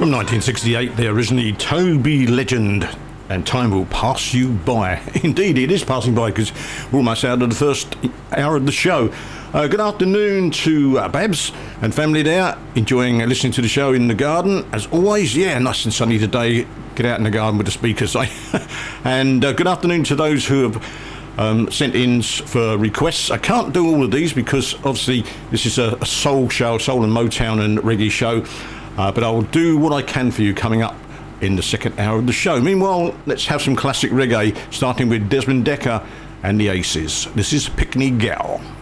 From 1968, the originally Toby Legend, and Time Will Pass You By. Indeed, it is passing by because we're almost out of the first hour of the show. Good afternoon to Babs and family there, enjoying listening to the show in the garden. As always, yeah, nice and sunny today. Get out in the garden with the speakers, eh? And good afternoon to those who have sent in for requests. I can't do all of these because obviously this is a soul show, soul and Motown and reggae show. But I will do what I can for you coming up in the second hour of the show. Meanwhile, let's have some classic reggae, starting with Desmond Dekker and the Aces. This is Pickney Gal.